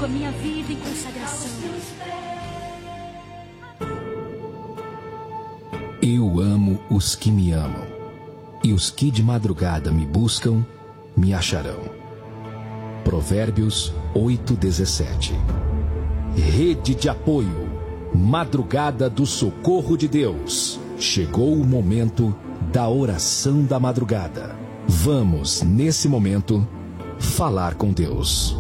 a minha vida em consagração. Eu amo os que me amam, e os que de madrugada me buscam, me acharão. Provérbios 8:17. Rede de apoio, madrugada do socorro de Deus. Chegou o momento da oração da madrugada. Vamos, nesse momento, falar com Deus.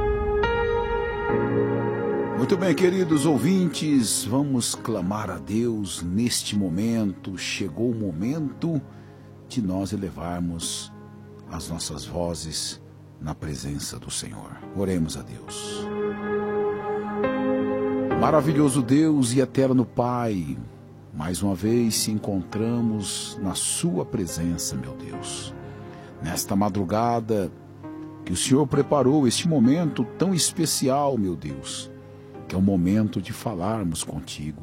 Muito bem, queridos ouvintes, vamos clamar a Deus neste momento. Chegou o momento de nós elevarmos as nossas vozes na presença do Senhor. Oremos a Deus. Maravilhoso Deus e eterno Pai, mais uma vez se encontramos na sua presença, meu Deus. Nesta madrugada que o Senhor preparou este momento tão especial, meu Deus, que é o momento de falarmos contigo.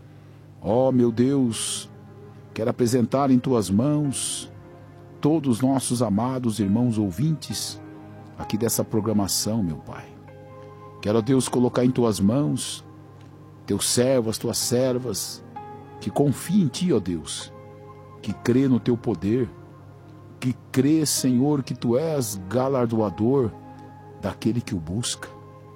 Ó, meu Deus, quero apresentar em tuas mãos todos os nossos amados irmãos ouvintes aqui dessa programação, meu Pai. Quero, ó Deus, colocar em tuas mãos teus servos, tuas servas, que confiem em ti, ó Deus, que crê no teu poder, que crê, Senhor, que tu és galardoador daquele que o busca.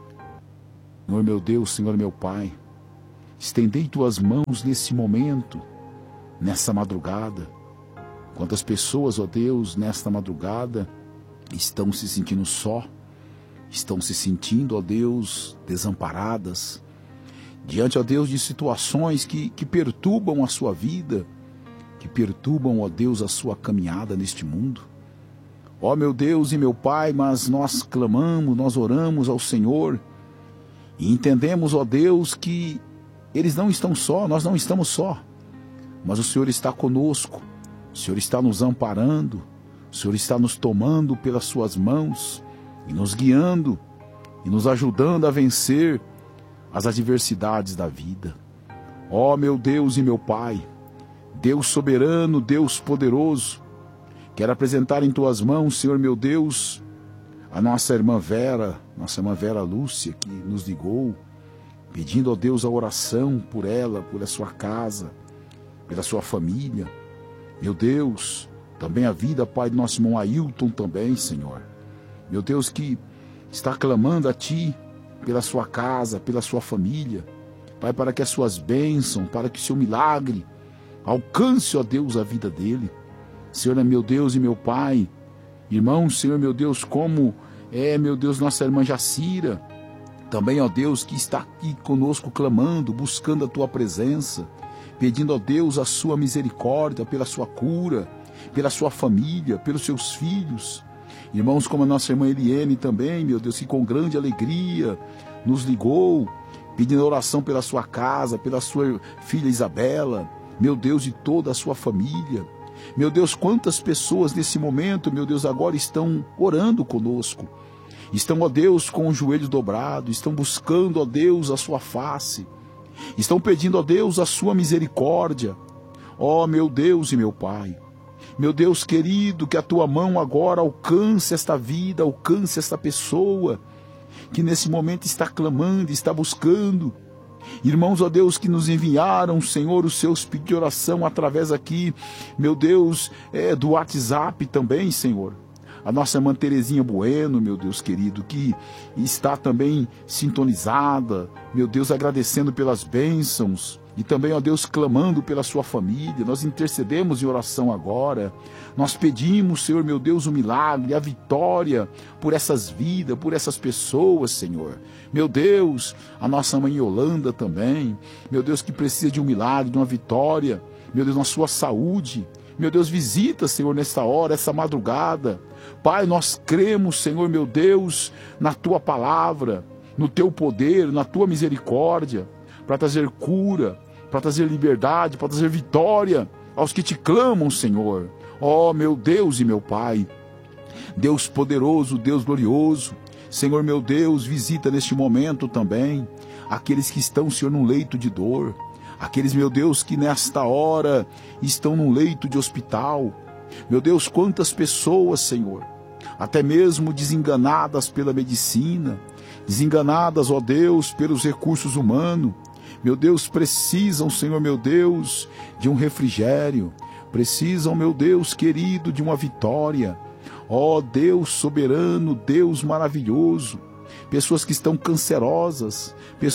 Senhor meu Deus, Senhor meu Pai, estendei tuas mãos nesse momento, nessa madrugada. Quantas pessoas, ó Deus, nesta madrugada estão se sentindo só, estão se sentindo, ó Deus, desamparadas, diante, ó Deus, de situações que perturbam a sua vida, que perturbam, ó Deus, a sua caminhada neste mundo. Ó meu Deus e meu Pai, mas nós clamamos, nós oramos ao Senhor e entendemos, ó Deus, que eles não estão só, nós não estamos só, mas o Senhor está conosco, o Senhor está nos amparando, o Senhor está nos tomando pelas suas mãos e nos guiando e nos ajudando a vencer as adversidades da vida. Ó meu Deus e meu Pai, Deus soberano, Deus poderoso, quero apresentar em tuas mãos, Senhor meu Deus, a nossa irmã Vera Lúcia, que nos ligou, pedindo, ó Deus, a oração por ela, por a sua casa, pela sua família. Meu Deus, também a vida, Pai, do nosso irmão Ailton também, Senhor. Meu Deus, que está clamando a Ti pela sua casa, pela sua família. Pai, para que as suas bênçãos, para que o seu milagre alcance, ó Deus, a vida dele. Senhor, é meu Deus e meu Pai. Irmão, Senhor, meu Deus, como é, meu Deus, nossa irmã Jacira, também, ó Deus, que está aqui conosco clamando, buscando a Tua presença, pedindo, ó Deus, a Sua misericórdia, pela sua cura, pela sua família, pelos seus filhos. Irmãos, como a nossa irmã Eliene também, meu Deus, que com grande alegria nos ligou, pedindo oração pela sua casa, pela sua filha Isabela, meu Deus, e toda a sua família. Meu Deus, quantas pessoas nesse momento, meu Deus, agora estão orando conosco. Estão, ó Deus, com os joelhos dobrados, estão buscando, ó Deus, a sua face. Estão pedindo, ó Deus, a sua misericórdia. Ó meu Deus e meu Pai. Meu Deus querido, que a tua mão agora alcance esta vida, alcance esta pessoa que nesse momento está clamando, está buscando. Irmãos, ó Deus, que nos enviaram, Senhor, os seus pedidos de oração através aqui, meu Deus, do WhatsApp também, Senhor. A nossa irmã Terezinha Bueno, meu Deus querido, que está também sintonizada, meu Deus, agradecendo pelas bênçãos. E também, ó Deus, clamando pela sua família. Nós intercedemos em oração agora. Nós pedimos, Senhor, meu Deus, o milagre, a vitória por essas vidas, por essas pessoas, Senhor. Meu Deus, a nossa mãe Yolanda também. Meu Deus, que precisa de um milagre, de uma vitória. Meu Deus, na sua saúde. Meu Deus, visita, Senhor, nesta hora, essa madrugada. Pai, nós cremos, Senhor, meu Deus, na tua palavra, no teu poder, na tua misericórdia, para trazer cura, para trazer liberdade, para trazer vitória aos que te clamam, Senhor. Ó, meu Deus e meu Pai, Deus poderoso, Deus glorioso, Senhor meu Deus, visita neste momento também aqueles que estão, Senhor, num leito de dor, aqueles, meu Deus, que nesta hora estão num leito de hospital. Meu Deus, quantas pessoas, Senhor, até mesmo desenganadas pela medicina, desenganadas, ó Deus, pelos recursos humanos. Meu Deus, precisam, Senhor, meu Deus, de um refrigério. Precisam, meu Deus querido, de uma vitória. Ó Deus soberano, Deus maravilhoso. Pessoas que estão cancerosas,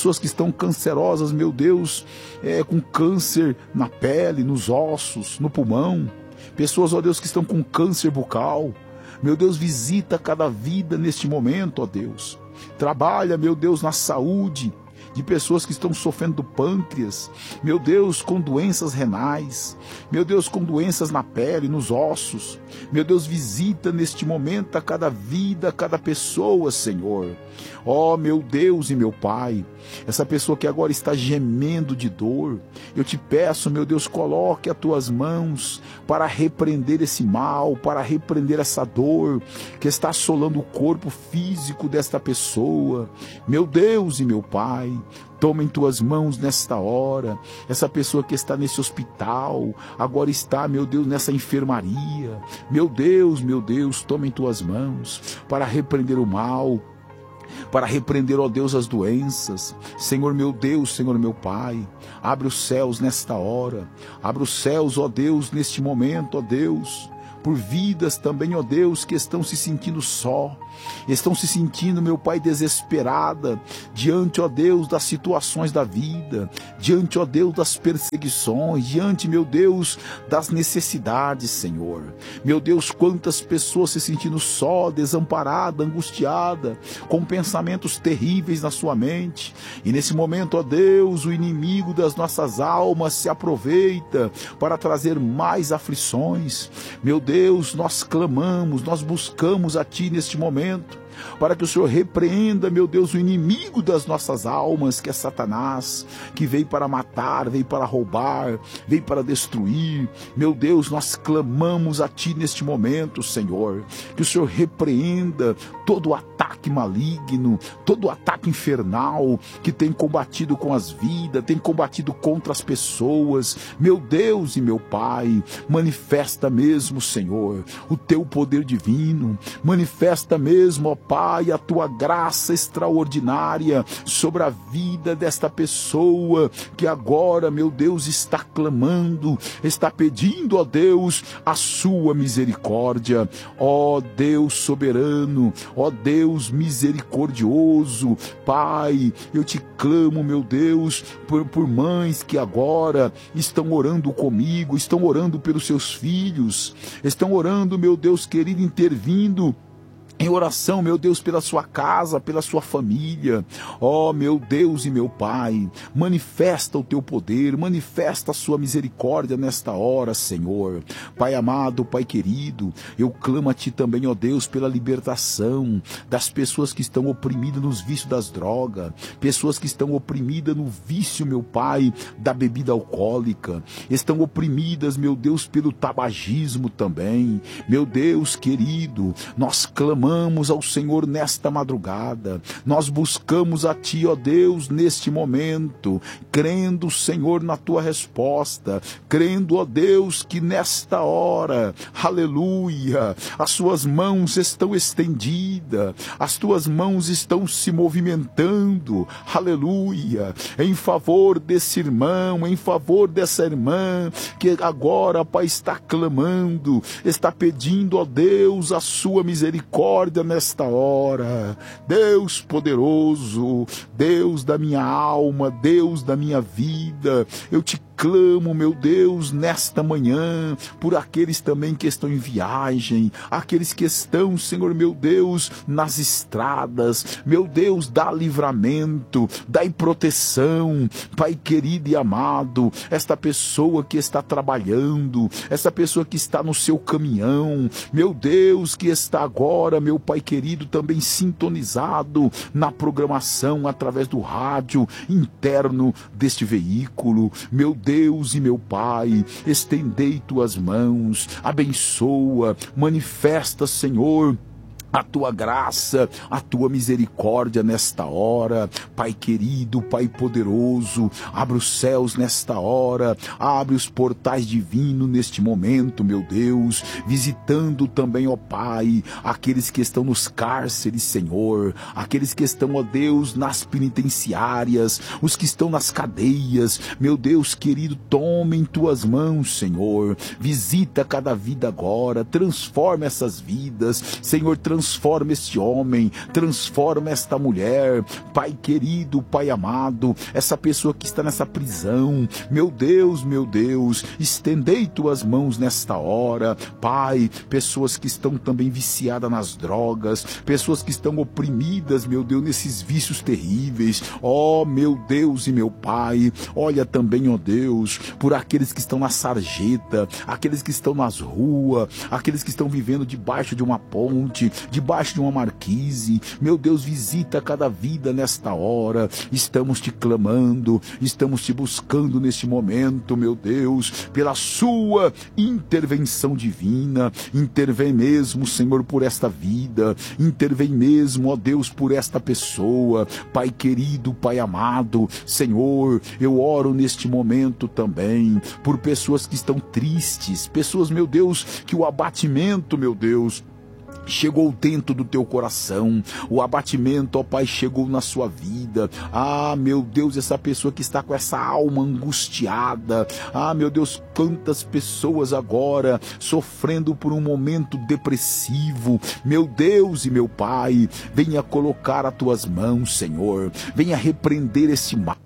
meu Deus, com câncer na pele, nos ossos, no pulmão. Pessoas, ó Deus, que estão com câncer bucal. Meu Deus, visita cada vida neste momento, ó Deus. Trabalha, meu Deus, na saúde de pessoas que estão sofrendo do pâncreas, meu Deus, com doenças renais, meu Deus, com doenças na pele, nos ossos. Meu Deus, visita neste momento a cada vida, a cada pessoa, Senhor. Ó, meu Deus e meu Pai, essa pessoa que agora está gemendo de dor, eu te peço, meu Deus, coloque as tuas mãos para repreender esse mal, para repreender essa dor que está assolando o corpo físico desta pessoa. Meu Deus e meu Pai, toma em tuas mãos nesta hora, essa pessoa que está nesse hospital, agora está, meu Deus, nessa enfermaria. Meu Deus, toma em tuas mãos para repreender o mal, para repreender, ó Deus, as doenças. Senhor meu Deus, Senhor meu Pai, abre os céus nesta hora, abre os céus, ó Deus, neste momento, ó Deus, por vidas também, ó Deus, que estão se sentindo só, estão se sentindo, meu Pai, desesperada, diante, ó Deus, das situações da vida, diante, ó Deus, das perseguições, diante, meu Deus, das necessidades, Senhor. Meu Deus, quantas pessoas se sentindo só, desamparada, angustiada, com pensamentos terríveis na sua mente, e nesse momento, ó Deus, o inimigo das nossas almas se aproveita para trazer mais aflições. Meu Deus, nós clamamos, nós buscamos a Ti neste momento, para que o Senhor repreenda, meu Deus, o inimigo das nossas almas, que é Satanás, que veio para matar, veio para roubar, veio para destruir. Meu Deus, nós clamamos a Ti neste momento, Senhor, que o Senhor repreenda todo o ataque maligno, todo o ataque infernal que tem combatido com as vidas, tem combatido contra as pessoas. Meu Deus e meu Pai, manifesta mesmo, Senhor, o Teu poder divino, manifesta mesmo, ó Pai, a Tua graça extraordinária sobre a vida desta pessoa que agora, meu Deus, está clamando, está pedindo, ó Deus, a Sua misericórdia. Ó Deus soberano, ó Deus misericordioso, Pai, eu Te clamo, meu Deus, por mães que agora estão orando comigo, estão orando pelos seus filhos, estão orando, meu Deus querido, intervindo em oração, meu Deus, pela sua casa, pela sua família. Ó, meu Deus e meu Pai, manifesta o Teu poder, manifesta a Sua misericórdia nesta hora, Senhor. Pai amado, Pai querido, eu clamo a Ti também, ó Deus, pela libertação das pessoas que estão oprimidas nos vícios das drogas, pessoas que estão oprimidas no vício, meu Pai, da bebida alcoólica, estão oprimidas, meu Deus, pelo tabagismo também. Meu Deus querido, nós clamamos ao Senhor nesta madrugada, nós buscamos a Ti, ó Deus, neste momento, crendo, Senhor, na Tua resposta, crendo, ó Deus, que nesta hora, aleluia, as Suas mãos estão estendidas, as Tuas mãos estão se movimentando, aleluia, em favor desse irmão, em favor dessa irmã, que agora, Pai, está clamando, está pedindo, ó Deus, a Sua misericórdia nesta hora. Deus poderoso, Deus da minha alma, Deus da minha vida, eu Te clamo, meu Deus, nesta manhã, por aqueles também que estão em viagem, aqueles que estão, Senhor, meu Deus, nas estradas. Meu Deus, dá livramento, dá proteção, Pai querido e amado, esta pessoa que está trabalhando, essa pessoa que está no seu caminhão, meu Deus, que está agora, meu Pai querido, também sintonizado na programação através do rádio interno deste veículo. Meu Deus e meu Pai, estendei Tuas mãos, abençoa, manifesta, Senhor, a tua graça, a tua misericórdia nesta hora. Pai querido, Pai poderoso, abre os céus nesta hora, abre os portais divinos neste momento, meu Deus, visitando também, ó Pai, aqueles que estão nos cárceres, Senhor, aqueles que estão, ó Deus, nas penitenciárias, os que estão nas cadeias, meu Deus querido, toma em tuas mãos, Senhor, visita cada vida agora, transforma essas vidas, Senhor, transforma este homem, transforma esta mulher, Pai querido, Pai amado, essa pessoa que está nessa prisão, meu Deus, estendei tuas mãos nesta hora, Pai, pessoas que estão também viciadas nas drogas, pessoas que estão oprimidas, meu Deus, nesses vícios terríveis, ó meu Deus e meu Pai, olha também, ó Deus, por aqueles que estão na sarjeta, aqueles que estão nas ruas, aqueles que estão vivendo debaixo de uma ponte, debaixo de uma marquise, meu Deus, visita cada vida nesta hora, estamos te clamando, estamos te buscando neste momento, meu Deus, pela sua intervenção divina, intervém mesmo, Senhor, por esta vida, intervém mesmo, ó Deus, por esta pessoa, Pai querido, Pai amado, Senhor, eu oro neste momento também, por pessoas que estão tristes, pessoas, meu Deus, que o abatimento, meu Deus, chegou dentro do teu coração, o abatimento, ó Pai, chegou na sua vida, meu Deus, essa pessoa que está com essa alma angustiada, meu Deus, quantas pessoas agora sofrendo por um momento depressivo, meu Deus e meu Pai, venha colocar as tuas mãos, Senhor, venha repreender esse mal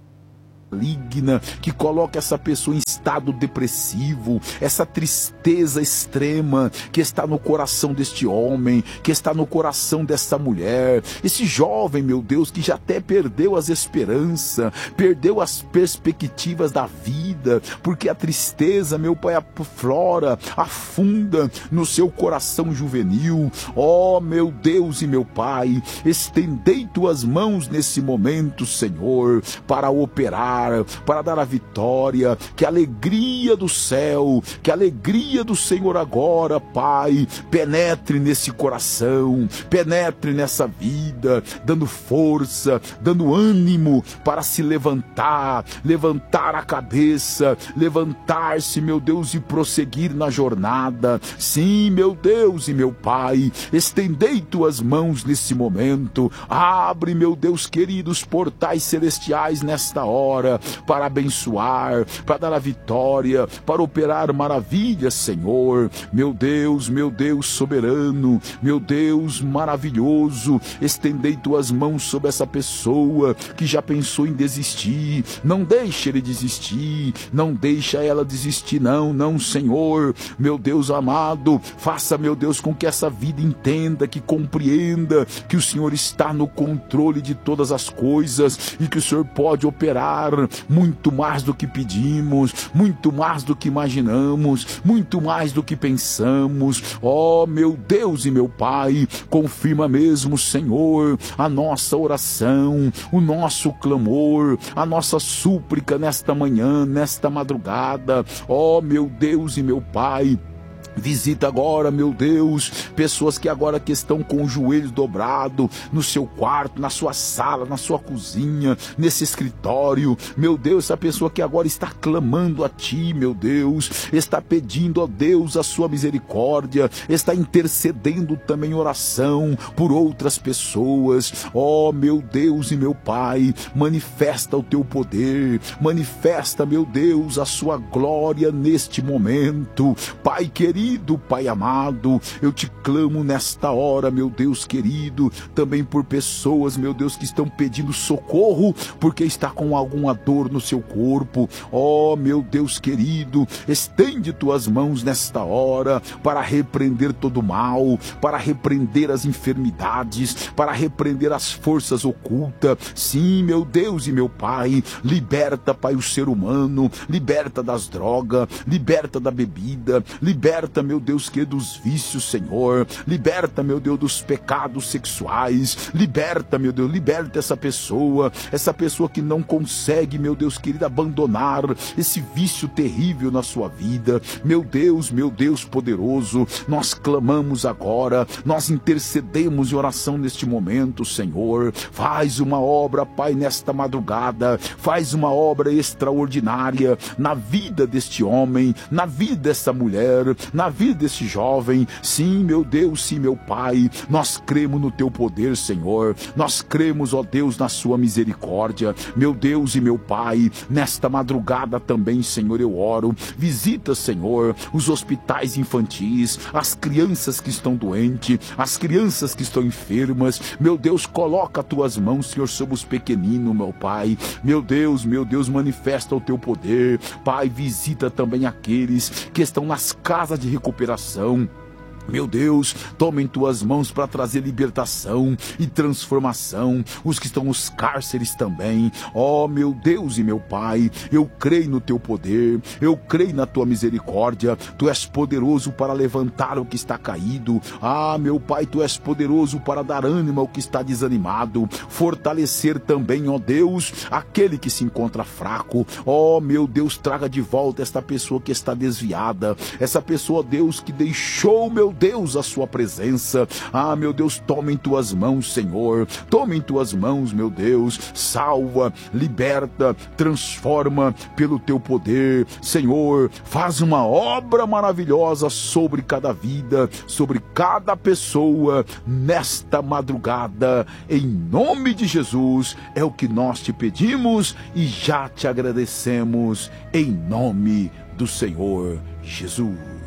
maligna que coloca essa pessoa em estado depressivo, essa tristeza extrema que está no coração deste homem, que está no coração dessa mulher, esse jovem, meu Deus, que já até perdeu as esperanças, perdeu as perspectivas da vida, porque a tristeza, meu Pai, aflora, afunda no seu coração juvenil. Ó meu Deus e meu Pai, estendei tuas mãos nesse momento, Senhor, para operar, para dar a vitória, que a alegria do céu, que a alegria do Senhor agora, Pai, penetre nesse coração, penetre nessa vida, dando força, dando ânimo para se levantar, levantar a cabeça, levantar-se, meu Deus, e prosseguir na jornada. Sim, meu Deus e meu Pai, estendei tuas mãos nesse momento, abre, meu Deus querido, os portais celestiais nesta hora, para abençoar, para dar a vitória, para operar maravilhas, Senhor. Meu Deus soberano, meu Deus maravilhoso, estendei tuas mãos sobre essa pessoa que já pensou em desistir. Não deixe ele desistir, não deixa ela desistir, não, Senhor, meu Deus amado, faça, meu Deus, com que essa vida entenda, que compreenda que o Senhor está no controle de todas as coisas e que o Senhor pode operar muito mais do que pedimos, muito mais do que imaginamos, muito mais do que pensamos. Ó meu Deus e meu Pai, confirma mesmo, Senhor, a nossa oração, o nosso clamor, a nossa súplica nesta manhã, nesta madrugada. Ó meu Deus e meu Pai, visita agora, meu Deus, pessoas que agora que estão com os joelhos dobrados no seu quarto, na sua sala, na sua cozinha, nesse escritório. Meu Deus, essa pessoa que agora está clamando a Ti, meu Deus, está pedindo a Deus a sua misericórdia, está intercedendo também em oração por outras pessoas. Ó meu Deus e meu Pai, manifesta o Teu poder, manifesta, meu Deus, a sua glória neste momento. Pai querido, Pai amado, eu te clamo nesta hora, meu Deus querido, também por pessoas, meu Deus, que estão pedindo socorro porque está com alguma dor no seu corpo. Ó meu Deus querido, estende tuas mãos nesta hora para repreender todo o mal, para repreender as enfermidades, para repreender as forças ocultas. Sim, meu Deus e meu Pai, liberta, Pai, o ser humano, liberta das drogas, liberta da bebida, liberta, Liberta, meu Deus, que dos vícios, Senhor. Liberta, meu Deus, dos pecados sexuais. Liberta, meu Deus, liberta essa pessoa que não consegue, meu Deus querido, abandonar esse vício terrível na sua vida. Meu Deus poderoso, nós clamamos agora, nós intercedemos em oração neste momento, Senhor. Faz uma obra, Pai, nesta madrugada. Faz uma obra extraordinária na vida deste homem, na vida dessa mulher, na vida desse jovem. Sim, meu Deus, sim, meu Pai, nós cremos no teu poder, Senhor. Nós cremos, ó Deus, na sua misericórdia. Meu Deus e meu Pai, nesta madrugada também, Senhor, eu oro. Visita, Senhor, os hospitais infantis, as crianças que estão doentes, as crianças que estão enfermas. Meu Deus, coloca as tuas mãos, Senhor, sobre os pequeninos, meu Pai. Meu Deus, manifesta o teu poder. Pai, visita também aqueles que estão nas casas de recuperação. Meu Deus, toma em tuas mãos para trazer libertação e transformação. Os que estão nos cárceres também. Ó, meu Deus e meu Pai, eu creio no teu poder, eu creio na tua misericórdia. Tu és poderoso para levantar o que está caído. Ah, meu Pai, tu és poderoso para dar ânimo ao que está desanimado. Fortalecer também, ó Deus, aquele que se encontra fraco. Ó, meu Deus, traga de volta esta pessoa que está desviada. Essa pessoa, Deus, que deixou, meu Deus, a sua presença. Ah, meu Deus, toma em tuas mãos, Senhor. Toma em tuas mãos, meu Deus. Salva, liberta, transforma pelo teu poder. Senhor, faz uma obra maravilhosa sobre cada vida, sobre cada pessoa nesta madrugada. Em nome de Jesus, é o que nós te pedimos e já te agradecemos. Em nome do Senhor Jesus.